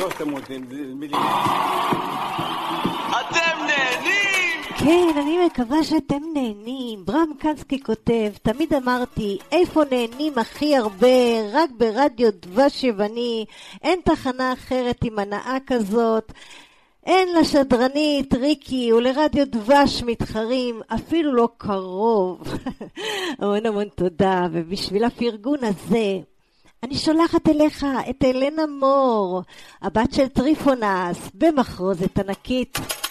לא שאתם רוצים, אתם נהנים! כן, אני מקווה שאתם נהנים. ברם קנסקי כותב, תמיד אמרתי, איפה נהנים הכי הרבה? רק ברדיו דבש יווני. אין תחנה אחרת עם הנאה כזאת. אין לשדרנית ריקי ולרדיו דבש מתחרים, אפילו לא קרוב. המון המון תודה, ובשביל הפרגון הזה אני שולחת אליך את אלנה מור, הבת של טריפונס, במחרוזת ענקית.